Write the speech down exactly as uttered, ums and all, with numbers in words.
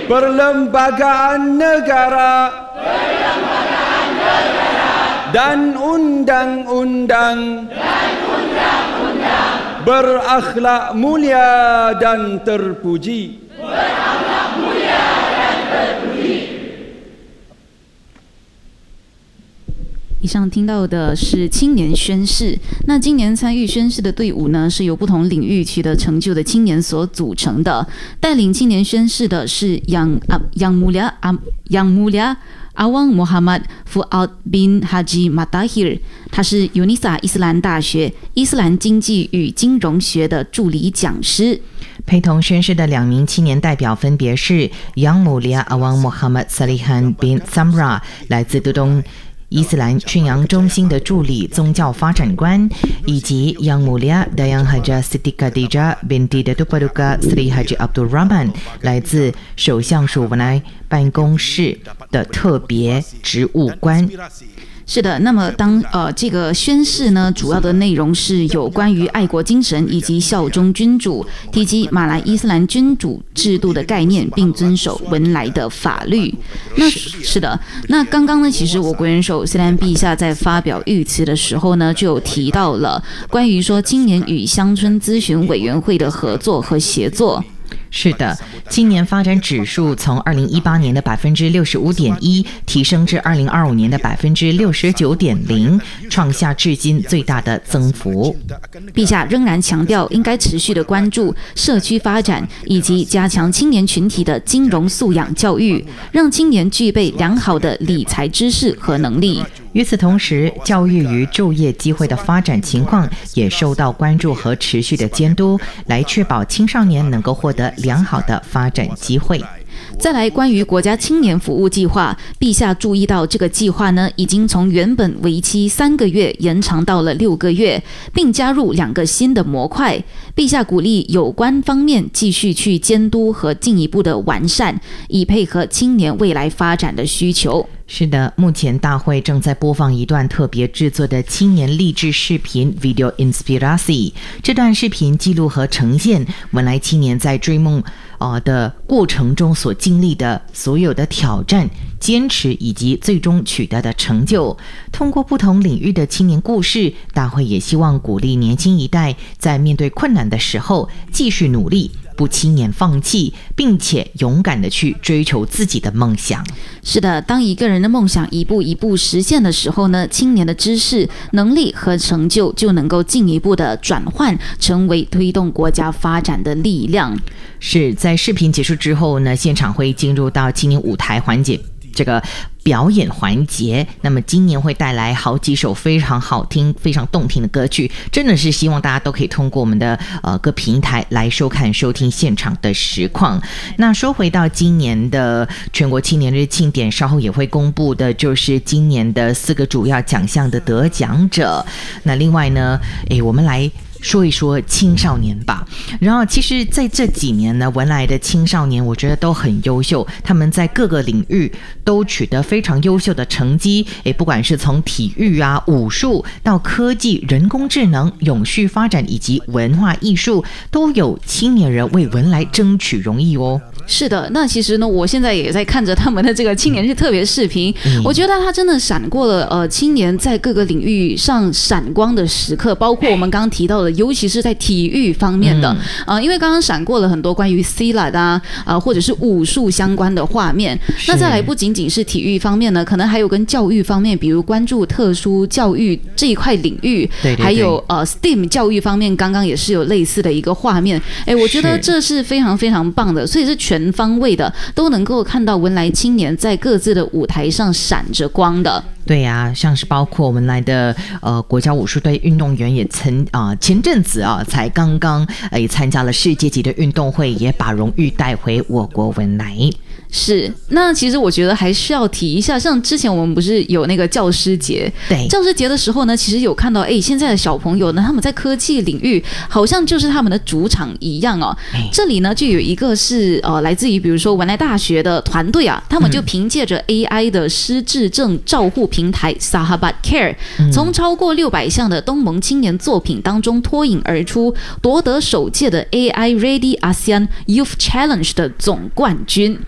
perlembagaan negara dan undang-undang berakhlak mulia dan terpuji. 以上听到的是青年宣誓。那今年参与宣誓的队伍呢，是由不同领域取得成就的青年所组成的。带领青年宣誓的是 Yang Yang Mulia Yang Mulia Awang Muhammad Fuad bin Haji Matahir， 他是 UNISA 伊斯兰大学伊斯兰经济与金融学的助理讲师。 陪同宣誓的两名青年代表分别是 Yang Mulia Awang Muhammad Salihan bin Samra， 来自杜东伊斯兰宣扬中心的助理宗教发展官，以及 Yang Mulia Dayang Haja Siti Khadijah binti Datuk Paduka Sri Haji Abdul Rahman， 来自首相署文莱办公室的特别职务官。是的，那么当呃这个宣誓呢，主要的内容是有关于爱国精神以及效忠君主，提及马来伊斯兰君主制度的概念，并遵守文莱的法律。那是的，那刚刚呢，其实我国元首斯兰陛下在发表谕词的时候呢，就有提到了关于说青年与乡村咨询委员会的合作和协作。是的，青年发展指数从二零一八年的百分之六十五点一提升至二零二五年的百分之六十九点零，创下至今最大的增幅。陛下仍然强调，应该持续的关注社区发展以及加强青年群体的金融素养教育，让青年具备良好的理财知识和能力。与此同时，教育与就业机会的发展情况也受到关注和持续的监督，来确保青少年能够获得良好的发展机会。再来，关于国家青年服务计划，陛下注意到这个计划呢，已经从原本为期三个月延长到了六个月，并加入两个新的模块。陛下鼓励有关方面继续去监督和进一步的完善，以配合青年未来发展的需求。是的，目前大会正在播放一段特别制作的青年励志视频 Video Inspirasi。 这段视频记录和呈现文莱青年在追梦、呃、的过程中所经历的所有的挑战、坚持以及最终取得的成就。通过不同领域的青年故事，大会也希望鼓励年轻一代在面对困难的时候继续努力，不轻言放弃，并且勇敢的去追求自己的梦想。是的，当一个人的梦想一步一步实现的时候呢，青年的知识、能力和成就就能够进一步的转换，成为推动国家发展的力量。是在视频结束之后呢，现场会进入到青年舞台环节这个表演环节，那么今年会带来好几首非常好听、非常动听的歌曲，真的是希望大家都可以通过我们的呃各平台来收看、收听现场的实况。那说回到今年的全国青年日庆典，稍后也会公布的就是今年的四个主要奖项的得奖者。那另外呢，诶，我们来说一说青少年吧。然后其实在这几年呢，文莱的青少年我觉得都很优秀，他们在各个领域都取得非常优秀的成绩。诶，不管是从体育啊、武术到科技、人工智能、永续发展以及文化艺术，都有青年人为文莱争取荣誉哦。是的，那其实呢，我现在也在看着他们的这个青年日特别视频，嗯、我觉得他真的闪过了呃青年在各个领域上闪光的时刻，包括我们刚刚提到的，尤其是在体育方面的，嗯、呃，因为刚刚闪过了很多关于 Silat 啊，呃，或者是武术相关的画面。那再来不仅仅是体育方面呢，可能还有跟教育方面，比如关注特殊教育这一块领域，对对对，还有呃 S T E A M 教育方面，刚刚也是有类似的一个画面。哎，我觉得这是非常非常棒的，所以是全方位的，都能够看到文莱青年在各自的舞台上闪着光的。对呀、啊，像是包括文莱的呃国家武术队运动员也曾啊、呃、前阵子啊才刚刚呃参加了世界级的运动会，也把荣誉带回我国文莱。是，那其实我觉得还是要提一下，像之前我们不是有那个教师节，对，教师节的时候呢，其实有看到，哎，现在的小朋友呢，他们在科技领域好像就是他们的主场一样哦。这里呢就有一个是呃来自于比如说文莱大学的团队啊，他们就凭借着 A I 的失智症照护平台 Sahabat Care，、嗯、从超过六百项的东盟青年作品当中脱颖而出，夺得首届的 A I Ready ASEAN Youth Challenge 的总冠军。